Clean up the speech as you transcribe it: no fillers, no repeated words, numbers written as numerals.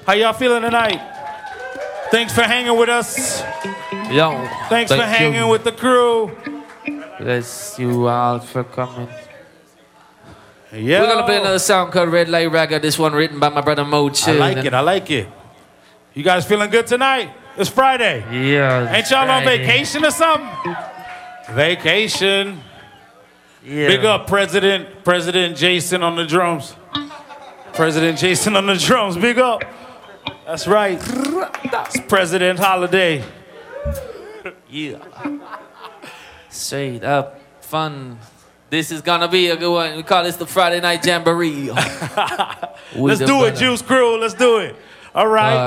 How y'all feeling tonight? Thanks for hanging with us. Yo, Thanks for hanging with the crew. Bless you all for coming. Yeah. We're gonna play another song called Red Light Ragga. This one written by my brother Mo Chill. I like it. You guys feeling good tonight? It's Friday. Yeah. Ain't y'all on vacation or something? Vacation. Yeah. Big up President Jason on the drums. President Jason on the drums. Big up. That's right. It's President Holiday. Yeah. Straight up fun. This is gonna be a good one. We call this the Friday Night Jamboree. Let's do it, Juice Crew. Let's do it. All right.